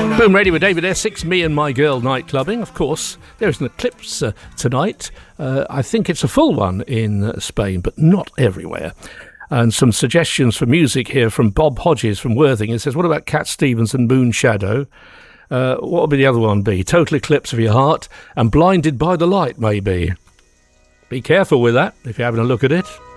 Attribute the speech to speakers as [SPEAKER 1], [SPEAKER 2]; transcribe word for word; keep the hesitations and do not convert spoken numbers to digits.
[SPEAKER 1] Boom Radio with David Essex, me and my girl night clubbing. Of course, there's an eclipse uh, tonight. Uh, I think it's a full one in uh, Spain, but not everywhere. And some suggestions for music here from Bob Hodges from Worthing. He says, what about Cat Stevens and Moon Shadow? Uh, what would be the other one be? Total Eclipse of Your Heart and Blinded by the Light, maybe. Be careful with that if you're having a look at it.